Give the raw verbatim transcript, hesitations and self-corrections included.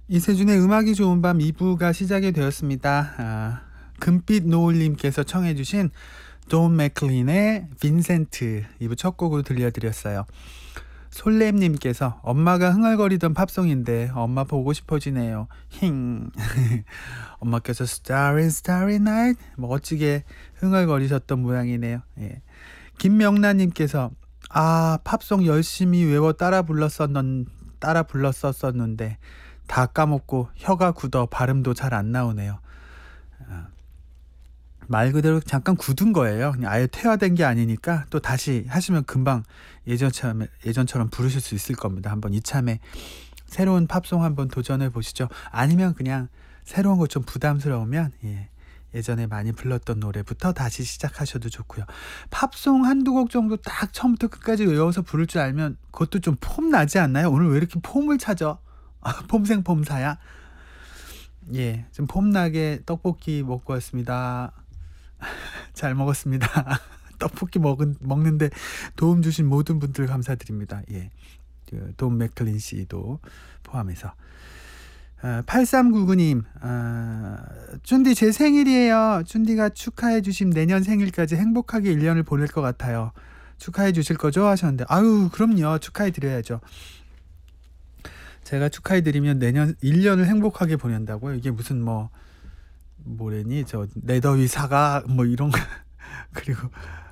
이세준의 음악이 좋은 밤 이 부가 시작이 되었습니다. 아, 금빛 노을님께서 청해 주신 존 맥클린의 빈센트 이 부 첫 곡으로 들려드렸어요. 솔렘님께서 엄마가 흥얼거리던 팝송인데 엄마 보고 싶어지네요. 힝. 엄마께서 Starry Starry Night 멋지게 흥얼거리셨던 모양이네요. 예. 김명란님께서 아 팝송 열심히 외워 따라 불렀었는 따라 불렀었었는데 다 까먹고 혀가 굳어 발음도 잘 안 나오네요. 아, 말 그대로 잠깐 굳은 거예요. 그냥 아예 퇴화된 게 아니니까 또 다시 하시면 금방 예전처럼 예전처럼 부르실 수 있을 겁니다. 한번 이참에 새로운 팝송 한번 도전해 보시죠. 아니면 그냥 새로운 거 좀 부담스러우면 예, 예전에 많이 불렀던 노래부터 다시 시작하셔도 좋고요. 팝송 한두 곡 정도 딱 처음부터 끝까지 외워서 부를 줄 알면 그것도 좀 폼 나지 않나요? 오늘 왜 이렇게 폼을 찾아? 폼생폼사야? 예, 좀 폼나게 떡볶이 먹고 왔습니다. 잘 먹었습니다. 떡볶이 먹은, 먹는데 도움 주신 모든 분들 감사드립니다. 예, 그 돈 맥클린 씨도 포함해서. 아, 팔삼구구님, 아, 쭌디 제 생일이에요. 쭌디가 축하해 주신 내년 생일까지 행복하게 일 년을 보낼 것 같아요. 축하해 주실 거죠? 하셨는데, 아유, 그럼요. 축하해 드려야죠. 제가 축하해 드리면 내년 일 년을 행복하게 보낸다고요? 이게 무슨 뭐, 뭐래니? 저, 내더위 사과, 뭐 이런 거. 그리고